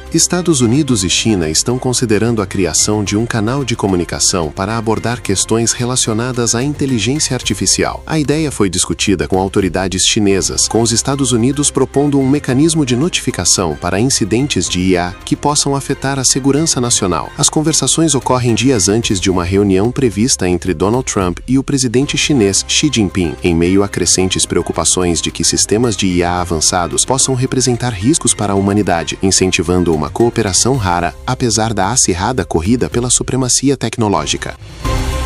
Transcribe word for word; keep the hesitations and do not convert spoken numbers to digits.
Estados Unidos e China estão considerando a criação de um canal de comunicação para abordar questões relacionadas à inteligência artificial. A ideia foi discutida com autoridades chinesas, com os Estados Unidos propondo um mecanismo de notificação para incidentes de I A que possam afetar a segurança nacional. As conversações ocorrem dias antes de uma reunião prevista entre Donald Trump e o presidente chinês Xi Jinping, em meio a crescentes preocupações de que sistemas de I A avançados possam representar riscos para a humanidade, incentivando uma cooperação rara, apesar da acirrada corrida pela supremacia tecnológica.